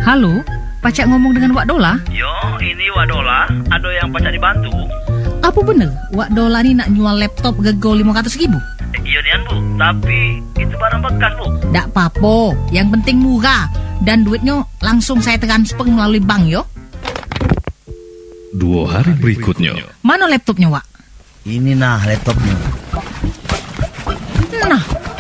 Halo, Pacak ngomong dengan Wak Dola? Yo, ini Wak Dola. Ada yang Pacak dibantu? Apa bener Wak Dola ni nak jual laptop gegol 500.000? Iya nian Bu, tapi itu barang bekas Bu. Dak apa-apa, yang penting murah. Dan duitnya langsung saya transfer melalui bank yo. 2 hari berikutnya. Mana laptopnya Wak? Ini nah laptopnya.